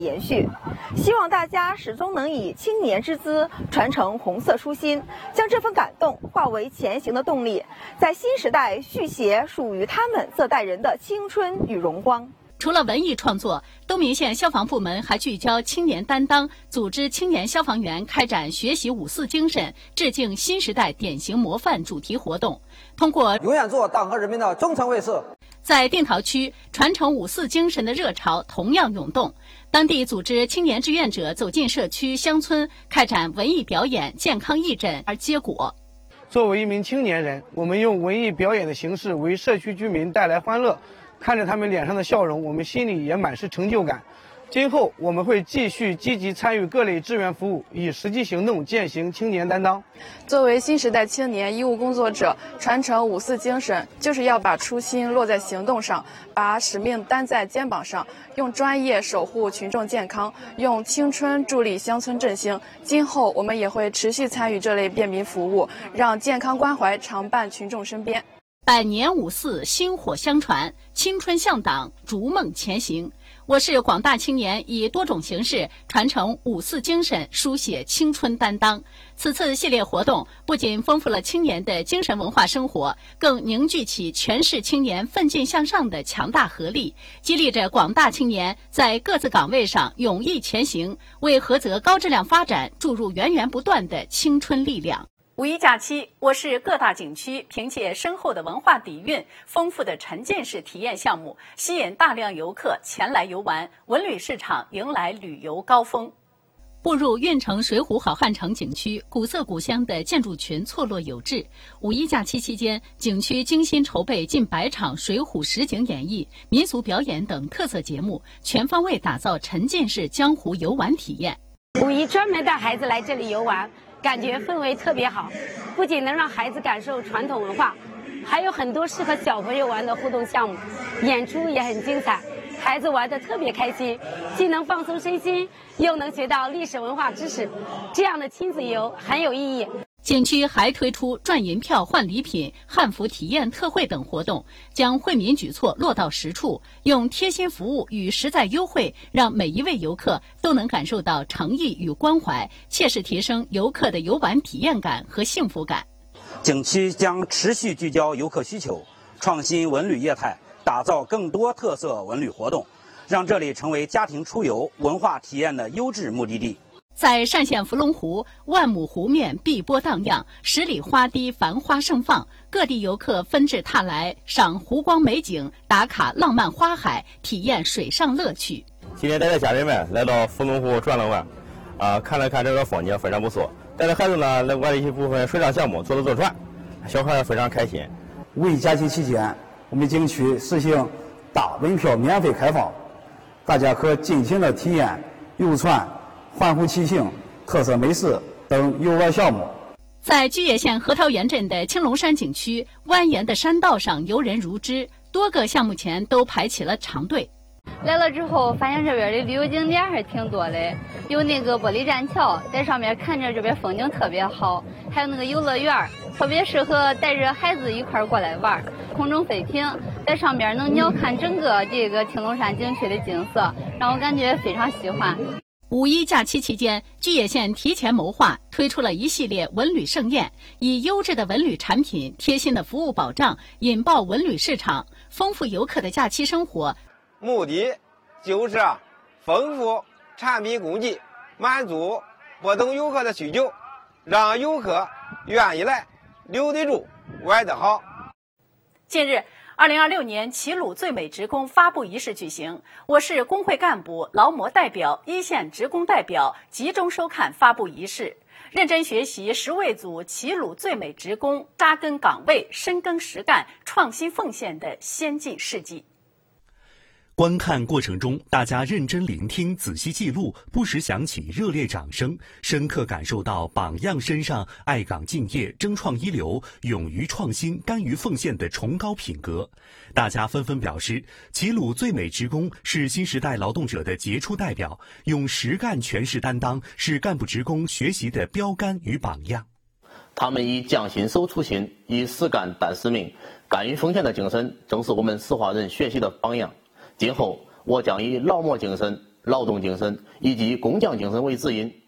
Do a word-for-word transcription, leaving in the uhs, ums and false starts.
延续，希望大家始终能以青年之姿传承红色初心，将这份感动化为前行的动力，在新时代续写属于他们这代人的青春与荣光。 除了文艺创作，东明县消防部门还聚焦青年担当，组织青年消防员开展学习五四精神、致敬新时代典型模范主题活动，通过永远做党和人民的忠诚卫士。 在定陶区，传承五四精神的热潮同样涌动。当地组织青年志愿者走进社区乡村，开展文艺表演、健康义诊而结果。 作为一名青年人，我们用文艺表演的形式为社区居民带来欢乐，看着他们脸上的笑容，我们心里也满是成就感。今后我们会继续积极参与各类志愿服务，以实际行动践行青年担当。 作为新时代青年医务工作者，传承五四精神，就是要把初心落在行动上，把使命担在肩膀上，用专业守护群众健康，用青春助力乡村振兴。今后我们也会持续参与这类便民服务，让健康关怀常伴群众身边。 百年五四，薪火相传，青春向党，逐梦前行。我市广大青年以多种形式传承五四精神，书写青春担当。此次系列活动不仅丰富了青年的精神文化生活，更凝聚起全市青年奋进向上的强大合力，激励着广大青年在各自岗位上勇毅前行，为菏泽高质量发展注入源源不断的青春力量。五一假期，我市各大景区凭借深厚的文化底蕴、丰富的沉浸式体验项目，吸引大量游客前来游玩，文旅市场迎来旅游高峰。步入运城水浒好汉城景区，古色古香的建筑群错落有致。五一假期期间，景区精心筹备近百场水浒实景演绎、民俗表演等特色节目，全方位打造沉浸式江湖游玩体验。 五一专门带孩子来这里游玩，感觉氛围特别好，不仅能让孩子感受传统文化，还有很多适合小朋友玩的互动项目，演出也很精彩，孩子玩得特别开心，既能放松身心，又能学到历史文化知识，这样的亲子游很有意义。 景区还推出赚银票换礼品、汉服体验特惠等活动，将惠民举措落到实处，用贴心服务与实在优惠，让每一位游客都能感受到诚意与关怀，切实提升游客的游玩体验感和幸福感。 景区将持续聚焦游客需求，创新文旅业态，打造更多特色文旅活动，让这里成为家庭出游、文化体验的优质目的地。 在单县伏龙湖，万亩湖面碧波荡漾，十里花堤繁花盛放，各地游客纷至沓来，赏湖光美景，打卡浪漫花海，体验水上乐趣。 今天带着家人们来到伏龙湖转了玩，啊，看了看这个风景非常不错。带着孩子呢来玩了一部分水上项目，坐了坐船，小孩非常开心。 五一假期期间，我们景区实行大门票免费开放，大家可尽情的体验游船、环湖骑行、特色美食等游玩项目。 在居野县核桃源镇的青龙山景区，蜿蜒的山道上游人如织，多个项目前都排起了长队。 来了之后发现这边的旅游景点还挺多的，有那个玻璃栈桥，在上面看着这边风景特别好，还有那个游乐园，特别适合带着孩子一块过来玩。空中飞艇在上面能鸟瞰整个这个青龙山景区的景色，让我感觉非常喜欢。 五一假期期间，居野县提前谋划，推出了一系列文旅盛宴，以优质的文旅产品、贴心的服务保障，引爆文旅市场，丰富游客的假期生活。 目的就是丰富产品供给，满足不同游客的需求，让游客愿意来，留得住，玩得好。 近日，二零二六年齐鲁最美职工发布仪式举行，我市工会干部、劳模代表、一线职工代表集中收看发布仪式，认真学习十位组齐鲁最美职工扎根岗位、深耕实干、创新奉献的先进事迹。 观看过程中，大家认真聆听，仔细记录，不时响起热烈掌声，深刻感受到榜样身上爱岗敬业、争创一流、勇于创新、甘于奉献的崇高品格。大家纷纷表示，齐鲁最美职工是新时代劳动者的杰出代表，用实干诠释担当，是干部职工学习的标杆与榜样。 他们以匠心守初心，以实干担使命，甘于奉献的精神，正是我们石化人学习的榜样。今后，我将以劳模精神、 劳动精神以及工匠精神为指引，